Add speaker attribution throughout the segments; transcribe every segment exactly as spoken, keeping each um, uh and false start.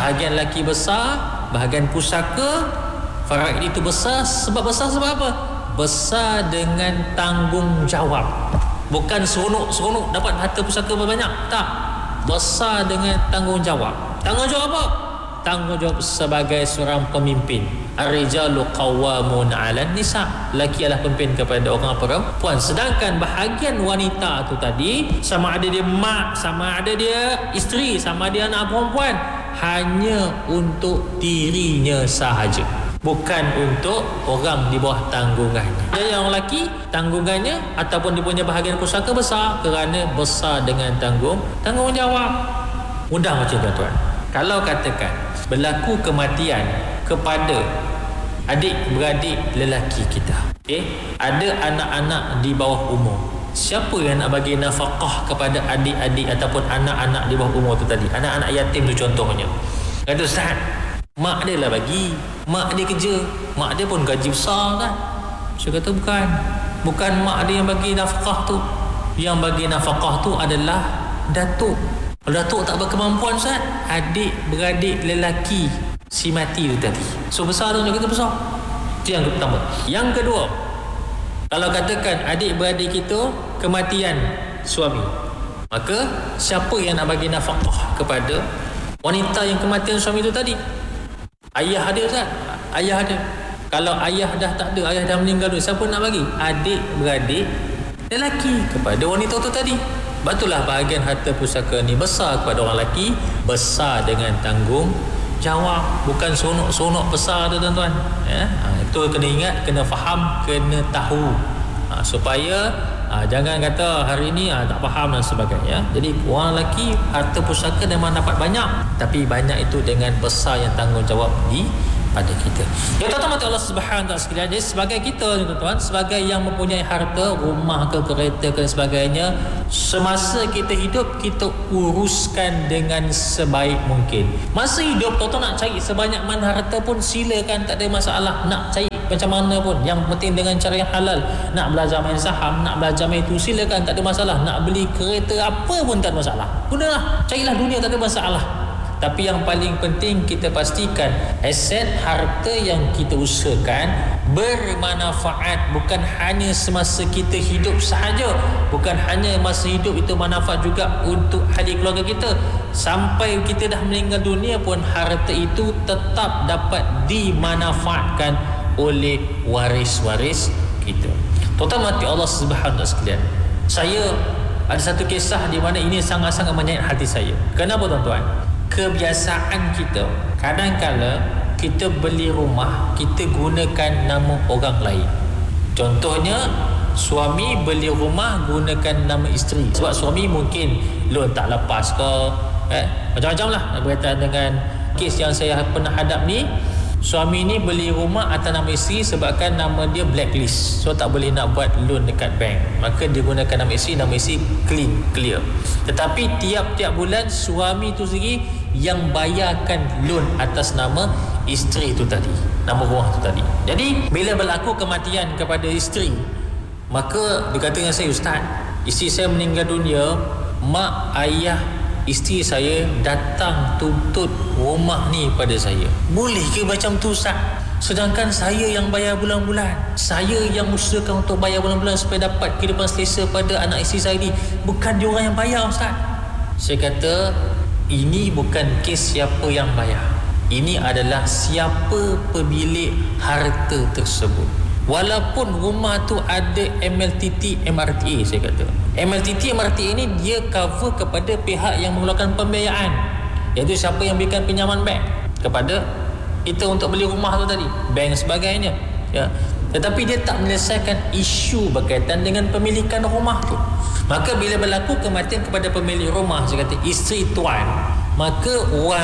Speaker 1: Bahagian lelaki besar, bahagian pusaka faraid itu besar. Sebab besar sebab apa? Besar dengan tanggungjawab. Bukan seronok-seronok dapat harta pusaka banyak. Tak. Besar dengan tanggungjawab. Tanggungjawab apa? Tanggungjawab sebagai seorang pemimpin. Ar-rijalu qawwamun 'alan nisa. Lelaki adalah pemimpin kepada orang perempuan. Sedangkan bahagian wanita tu tadi, sama ada dia mak, sama ada dia isteri, sama dia anak perempuan, hanya untuk dirinya sahaja, bukan untuk orang di bawah tanggungannya. Dan yang lelaki, tanggungannya ataupun dia punya bahagian pusaka besar kerana besar dengan tanggung tanggungjawab. Mudah macam tu tuan. Kalau katakan berlaku kematian kepada adik-beradik lelaki kita, okay? Ada anak-anak di bawah umur, siapa yang nak bagi nafkah kepada adik-adik ataupun anak-anak di bawah umur tu tadi? Anak-anak yatim tu contohnya. Kata Ustaz, mak dia lah bagi, mak dia kerja, mak dia pun gaji besar kan? Saya kata bukan. Bukan mak dia yang bagi nafkah tu. Yang bagi nafkah tu adalah datuk. Kalau datuk tak berkemampuan Ustaz, adik-beradik lelaki si mati tu tadi. So besar tu kita besar. Itu yang pertama. Yang kedua, kalau katakan adik-beradik kita kematian suami, maka siapa yang nak bagi nafkah kepada wanita yang kematian suami tu tadi? Ayah ada Ustaz? Ayah ada. Kalau ayah dah tak ada, ayah dah meninggal dulu, siapa nak bagi? Adik-beradik lelaki kepada wanita tu tadi. Betullah bahagian harta pusaka ni besar kepada orang lelaki, besar dengan tanggung jawab, bukan sonok-sonok besar tu tuan-tuan. Ya, ha, itu kena ingat, kena faham, kena tahu, ha, supaya ha, jangan kata hari ni ha, tak faham dan sebagainya. Jadi orang lelaki harta pusaka memang dapat banyak, tapi banyak itu dengan besar yang tanggungjawab di pada kita. Ya tuan-tuan mati Allah Subhanahu Wa Taala sekalian. Jadi sebagai kita tuan-tuan, sebagai yang mempunyai harta, rumah ke kereta ke dan sebagainya, semasa kita hidup kita uruskan dengan sebaik mungkin. Masa hidup tuan-tuan nak cari sebanyak mana harta pun silakan, tak ada masalah. Nak cari macam mana pun, yang penting dengan cara yang halal. Nak belajar main saham, nak belajar main itu, silakan, tak ada masalah. Nak beli kereta apa pun tak ada masalah. Gunalah, carilah dunia, tak ada masalah. Tapi yang paling penting kita pastikan aset harta yang kita usahakan bermanfaat, bukan hanya semasa kita hidup sahaja, bukan hanya masa hidup itu manfaat juga untuk ahli keluarga kita. Sampai kita dah meninggal dunia pun harta itu tetap dapat dimanfaatkan oleh waris-waris kita. Tuan-tuan mati Allah Subhanahu Wa Taala sekalian, saya ada satu kisah di mana ini sangat-sangat menyayat hati saya. Kenapa tuan-tuan? Kebiasaan kita, kadang-kala kita beli rumah, kita gunakan nama orang lain. Contohnya, suami beli rumah gunakan nama isteri, sebab suami mungkin loan tak lepas ke, eh, macam-macam lah berkaitan dengan kes yang saya pernah hadap ni. Suami ni beli rumah atas nama isteri sebabkan nama dia blacklist, so tak boleh nak buat loan dekat bank, maka dia gunakan nama isteri, nama isteri clean, clear. Tetapi tiap-tiap bulan suami tu sendiri yang bayarkan loan atas nama isteri tu tadi, nama rumah tu tadi. Jadi bila berlaku kematian kepada isteri, maka dia kata dengan saya, Ustaz, isteri saya meninggal dunia, mak ayah isteri saya datang tuntut rumah ni pada saya. Boleh ke macam tu Ustaz? Sedangkan saya yang bayar bulan-bulan, saya yang usahakan untuk bayar bulan-bulan supaya dapat kehidupan selesa pada anak isteri saya ni, bukan dia orang yang bayar Ustaz. Saya kata, ini bukan kes siapa yang bayar, ini adalah siapa pemilik harta tersebut. Walaupun rumah tu ada M L T T, M R T A, saya kata M L T T, M R T A ini dia cover kepada pihak yang mengeluarkan pembiayaan, iaitu siapa yang berikan pinjaman bank kepada kita untuk beli rumah tu tadi, bank sebagainya, ya. Tetapi dia tak menyelesaikan isu berkaitan dengan pemilikan rumah tu. Maka bila berlaku kematian kepada pemilik rumah, saya kata isteri tuan, maka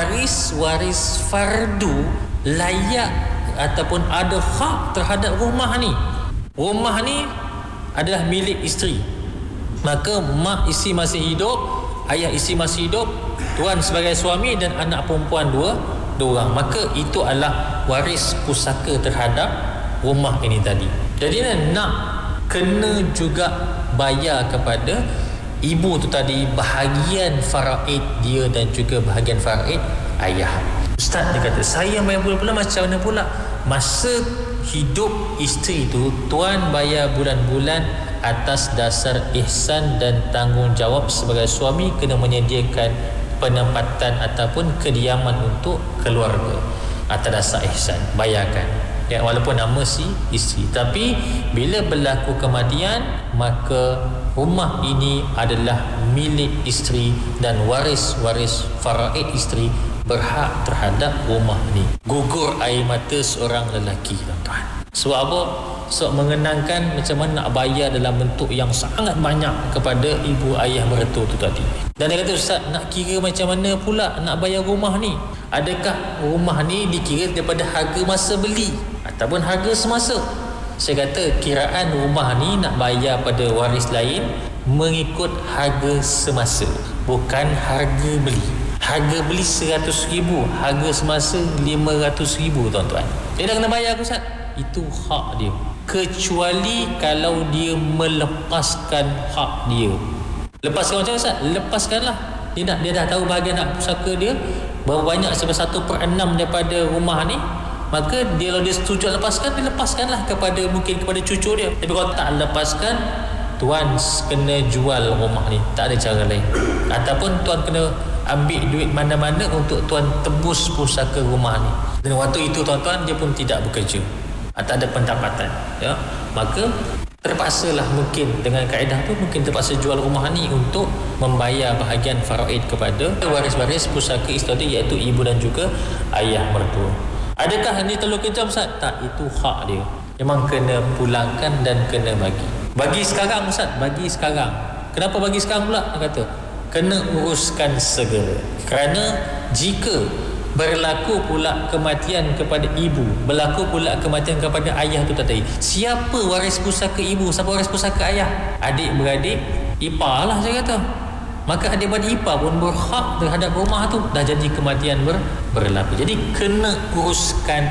Speaker 1: waris-waris fardu layak ataupun ada hak terhadap rumah ni. Rumah ni adalah milik isteri, maka mak isteri masih hidup, ayah isteri masih hidup, tuan sebagai suami dan anak perempuan dua dua orang, maka itu adalah waris pusaka terhadap rumah ini tadi. Jadi nak kena juga bayar kepada ibu tu tadi bahagian faraid dia dan juga bahagian faraid ayah. Ustaz dia kata, saya bayar bulan-bulan macam mana pula? Masa hidup isteri tu, tuan bayar bulan-bulan atas dasar ihsan dan tanggungjawab sebagai suami, kena menyediakan penempatan ataupun kediaman untuk keluarga atas dasar ihsan, bayarkan. Ya, walaupun nama si isteri, tapi bila berlaku kematian, maka rumah ini adalah milik isteri dan waris-waris faraid isteri berhak terhadap rumah ni. Gugur air mata seorang lelaki, tuan-tuan. Sebab apa? Sebab mengenangkan macam mana nak bayar dalam bentuk yang sangat banyak kepada ibu ayah mertua tu tadi. Dan dia kata, Ustaz, nak kira macam mana pula nak bayar rumah ni? Adakah rumah ni dikira daripada harga masa beli ataupun harga semasa? Saya kata kiraan rumah ni nak bayar pada waris lain mengikut harga semasa, bukan harga beli. Harga beli seratus ribu, harga semasa lima ratus ribu, tuan-tuan. Dia dah kena bayar ke, Ustaz? Itu hak dia. Kecuali kalau dia melepaskan hak dia. Lepaskan macam mana, Ustaz? Lepaskanlah. Dia, nak, dia dah tahu bahagian hak pusaka dia berapa banyak, sampai satu per enam daripada rumah ni, maka dia, kalau dia setuju lepaskan, dia lepaskanlah kepada, mungkin kepada cucu dia. Tapi kalau tak lepaskan, tuan kena jual rumah ni, tak ada cara lain. Ataupun tuan kena ambil duit mana-mana untuk tuan tebus pusaka rumah ni. Dan waktu itu, tuan-tuan, dia pun tidak bekerja, tak ada pendapatan, ya. Maka terpaksalah, mungkin dengan kaedah tu, mungkin terpaksa jual rumah ni untuk membayar bahagian faraid kepada waris-waris pusaka isteri, iaitu ibu dan juga ayah mertua. Adakah ini terlalu kejam, Ustaz? Tak, itu hak dia. Memang kena pulangkan dan kena bagi. Bagi sekarang, Ustaz, bagi sekarang. Kenapa bagi sekarang pula? Dia kata, kena uruskan segera. Kerana jika berlaku pula kematian kepada ibu, berlaku pula kematian kepada ayah tu tadi, siapa waris pusaka ibu, siapa waris pusaka ayah? Adik-beradik ipar lah, saya kata. Maka adik-beradik ipar pun berhak terhadap rumah tu. Dah jadi kematian ber, berlaku. Jadi kena uruskan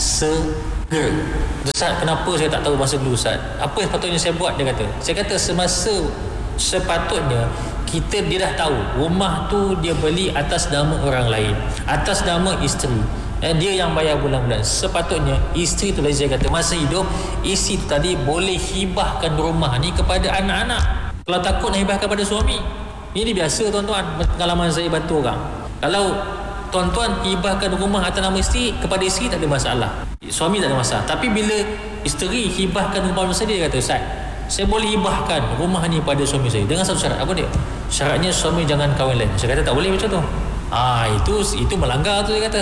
Speaker 1: segera. Ustaz, kenapa saya tak tahu masa dulu, Ustaz? Apa yang sepatutnya saya buat? Dia kata, saya kata semasa sepatutnya kita, dia dah tahu rumah tu dia beli atas nama orang lain, atas nama isteri, dan dia yang bayar bulan-bulan. Sepatutnya isteri tu, lagi saya kata, masa hidup isteri tu tadi boleh hibahkan rumah ni kepada anak-anak. Kalau takut nak hibahkan kepada suami, ini biasa, tuan-tuan, pengalaman saya bantu orang. Kalau tuan-tuan hibahkan rumah atas nama isteri kepada isteri, tak ada masalah, suami tak ada masalah. Tapi bila isteri hibahkan rumah masa dia, kata, Ustaz, saya boleh hibahkan rumah ni pada suami saya dengan satu syarat. Apa dia? Syaratnya suami jangan kahwin lain. Saya kata tak boleh macam tu. Ah, itu itu melanggar tu, saya kata.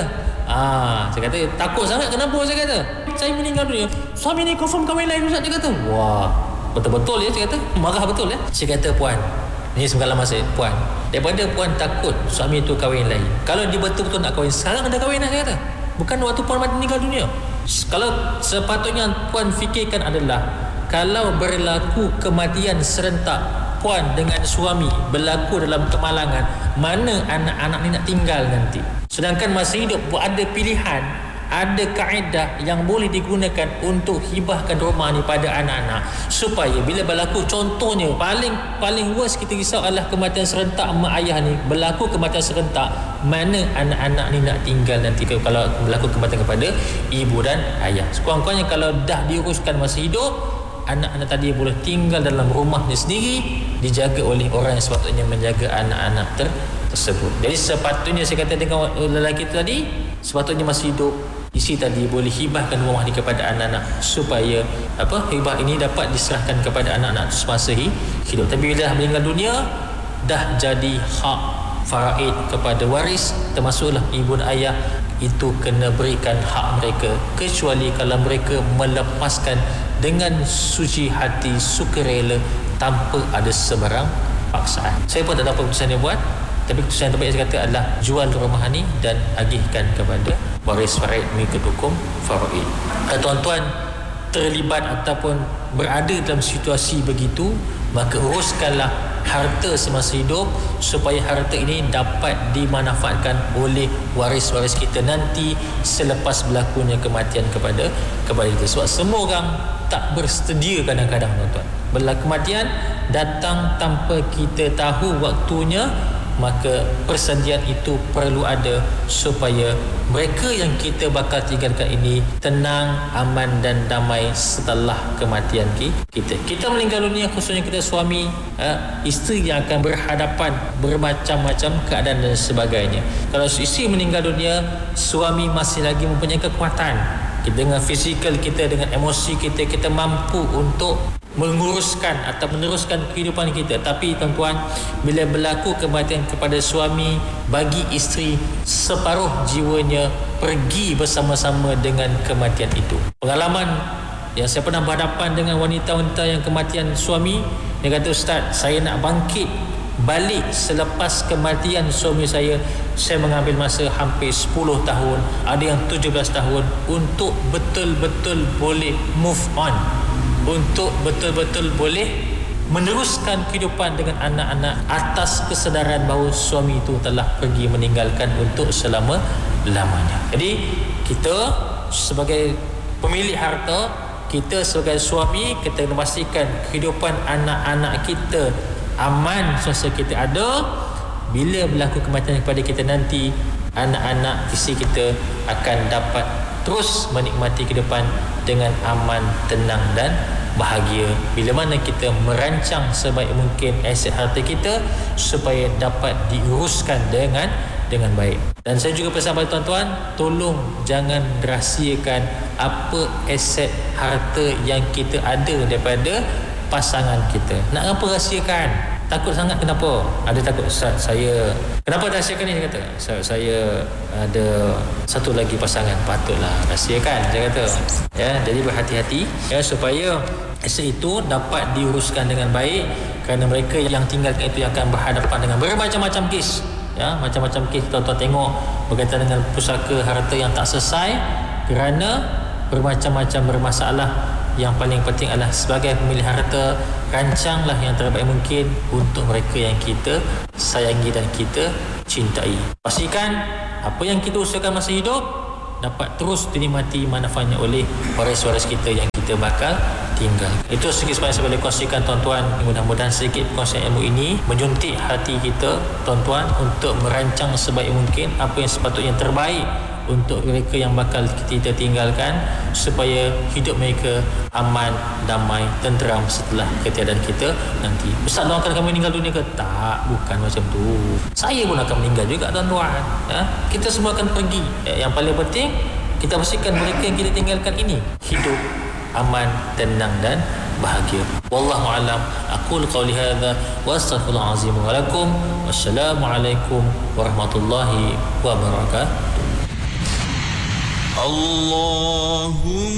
Speaker 1: Ah, saya kata takut sangat. Kenapa? Saya kata, saya meninggal dunia, suami ni confirm kahwin lain, Ustaz. Dia kata, wah, betul-betul ya. Saya kata, marah betul ya. Saya kata, puan, ini pengalaman saya, puan, daripada puan takut suami tu kahwin lain, kalau dia betul-betul nak kahwin, sekarang ada kahwin lah, saya kata. Bukan waktu puan meninggal dunia. Kalau sepatutnya puan fikirkan adalah, kalau berlaku kematian serentak puan dengan suami, berlaku dalam kemalangan, mana anak-anak ni nak tinggal nanti? Sedangkan masa hidup ada pilihan, ada kaedah yang boleh digunakan untuk hibahkan rumah ni pada anak-anak, supaya bila berlaku, contohnya paling paling worst kita risau adalah kematian serentak mak ayah ni, berlaku kematian serentak, mana anak-anak ni nak tinggal nanti kalau berlaku kematian kepada ibu dan ayah. Sekurang-kurangnya kalau dah diuruskan masa hidup, anak-anak tadi boleh tinggal dalam rumahnya sendiri, dijaga oleh orang yang sepatutnya menjaga anak-anak ter- tersebut. Jadi sepatutnya, saya kata dengan lelaki tadi, sepatutnya masih hidup, isi tadi boleh hibahkan rumah ni kepada anak-anak, supaya apa, hibah ini dapat diserahkan kepada anak-anak semasa hidup. Tapi bila dah meninggal dunia, dah jadi hak faraid kepada waris, termasuklah ibu dan ayah, itu kena berikan hak mereka, kecuali kalau mereka melepaskan dengan suci hati, sukarela, tanpa ada sebarang paksaan. Saya pun tak tahu apa keputusan dia buat, tapi keputusan yang terbaik saya kata adalah jual rumah ni dan agihkan kepada waris faraid mengikut hukum faraid. Kalau tuan-tuan terlibat ataupun berada dalam situasi begitu, maka uruskanlah harta semasa hidup, supaya harta ini dapat dimanfaatkan oleh waris-waris kita nanti selepas berlakunya kematian kepada kepada kita. Sebab semua orang tak bersedia kadang-kadang, tuan-tuan. Bila kematian datang tanpa kita tahu waktunya, maka persediaan itu perlu ada supaya mereka yang kita bakal tinggalkan ini tenang, aman dan damai setelah kematian kita. Kita meninggal dunia, khususnya kita suami, eh, isteri yang akan berhadapan bermacam-macam keadaan dan sebagainya. Kalau isteri meninggal dunia, suami masih lagi mempunyai kekuatan. Kita dengan fizikal kita, dengan emosi kita, kita mampu untuk menguruskan atau meneruskan kehidupan kita. Tapi tuan-tuan, bila berlaku kematian kepada suami, bagi isteri separuh jiwanya pergi bersama-sama dengan kematian itu. Pengalaman yang saya pernah berhadapan dengan wanita-wanita yang kematian suami, dia kata, "Ustaz, saya nak bangkit balik selepas kematian suami saya. Saya mengambil masa hampir sepuluh tahun, ada yang tujuh belas tahun untuk betul-betul boleh move on, untuk betul-betul boleh meneruskan kehidupan dengan anak-anak atas kesedaran bahawa suami itu telah pergi meninggalkan untuk selama-lamanya." Jadi kita sebagai pemilik harta, kita sebagai suami, kita memastikan kehidupan anak-anak kita aman semasa kita ada. Bila berlaku kematian kepada kita nanti, anak-anak isteri kita akan dapat terus menikmati kehidupan dengan aman, tenang dan bahagia. Bila mana kita merancang sebaik mungkin aset harta kita supaya dapat diuruskan dengan dengan baik. Dan saya juga pesan pada tuan-tuan, tolong jangan rahsiakan apa aset harta yang kita ada daripada pasangan kita. Nak apa rahsiakan? Takut sangat kenapa? Ada takut, "Ustaz, saya..." "Kenapa rahsiakan ni?" Dia kata, "Saya, saya ada satu lagi pasangan." "Patutlah rahsiakan," dia kata. Ya, jadi berhati-hati ya, supaya aset itu dapat diuruskan dengan baik, kerana mereka yang tinggalkan itu yang akan berhadapan dengan bermacam-macam kes. Ya, macam-macam kes tuan-tuan tengok berkaitan dengan pusaka harta yang tak selesai kerana bermacam-macam bermasalah. Yang paling penting adalah sebagai pemilik harta, rancanglah yang terbaik mungkin untuk mereka yang kita sayangi dan kita cintai. Pastikan apa yang kita usahakan masa hidup dapat terus dinikmati manfaatnya oleh waris-waris kita yang kita bakal tinggal. Itu sedikit sebanyak saya boleh kongsikan tuan-tuan. Mudah-mudahan sedikit kongsian ilmu ini menyuntik hati kita tuan-tuan untuk merancang sebaik mungkin apa yang sepatutnya terbaik untuk mereka yang bakal kita tinggalkan, supaya hidup mereka aman, damai, tenteram setelah ketiadaan kita nanti. "Ustaz, doakan kami meninggal dunia ke?" Tak, bukan macam tu. Saya pun akan meninggal juga tuan-tuan. Ya? Kita semua akan pergi. Ya, yang paling penting kita pastikan mereka yang kita tinggalkan ini hidup aman, tenang dan bahagia. Wallahu a'lam. Aqul qawli hadza wa astaghfirullahal azim wa lakum. Wassalamualaikum warahmatullahi wabarakatuh.
Speaker 2: الله